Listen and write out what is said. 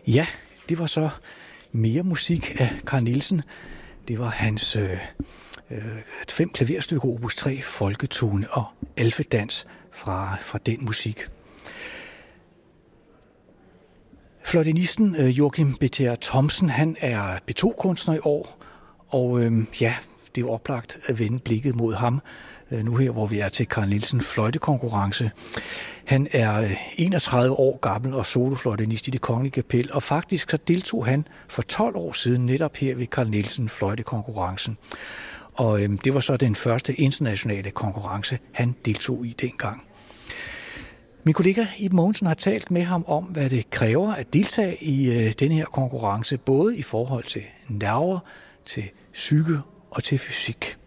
Ja, det var så mere musik af Carl Nielsen. Det var hans 5 klaverstykker opus 3, folketone og alfedans fra den musik. Fløjtenisten Joachim B.T.R. Thomsen, han er B2-kunstner i år, og det er oplagt at vende blikket mod ham, nu her, hvor vi er til Carl Nielsen fløjtekonkurrence. Han er 31 år gammel og solofløjtenist i Det Kongelige Kapel, og faktisk så deltog han for 12 år siden netop her ved Carl Nielsen fløjtekonkurrencen. Og det var så den første internationale konkurrence, han deltog i dengang. Min kollega Iben Mogensen har talt med ham om, hvad det kræver at deltage i denne her konkurrence, både i forhold til nerver, til psyke og til fysik.